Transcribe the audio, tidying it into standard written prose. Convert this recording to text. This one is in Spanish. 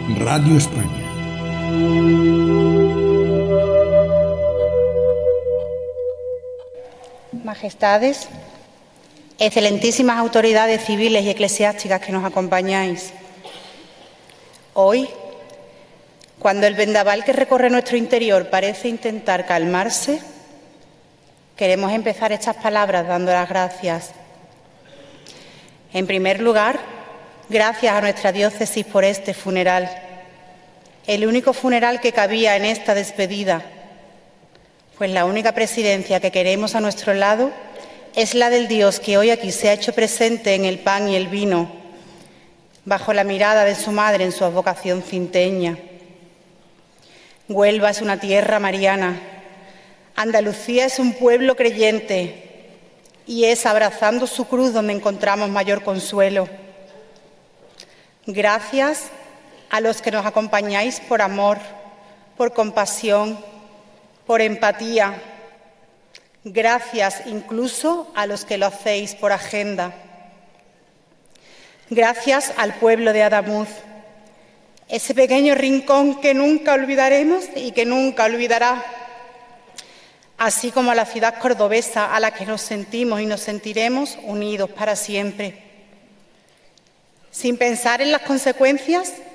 Radio España. Majestades, excelentísimas autoridades civiles y eclesiásticas que nos acompañáis. Hoy, cuando el vendaval que recorre nuestro interior parece intentar calmarse, queremos empezar estas palabras dando las gracias. En primer lugar, gracias a nuestra diócesis por este funeral, el único funeral que cabía en esta despedida, pues la única presidencia que queremos a nuestro lado es la del Dios que hoy aquí se ha hecho presente en el pan y el vino, bajo la mirada de su madre en su advocación cinteña. Huelva es una tierra mariana, Andalucía es un pueblo creyente y es abrazando su cruz donde encontramos mayor consuelo. Gracias a los que nos acompañáis por amor, por compasión, por empatía. Gracias incluso a los que lo hacéis por agenda. Gracias al pueblo de Adamuz, ese pequeño rincón que nunca olvidaremos y que nunca olvidará, así como a la ciudad cordobesa a la que nos sentimos y nos sentiremos unidos para siempre. Sin pensar en las consecuencias,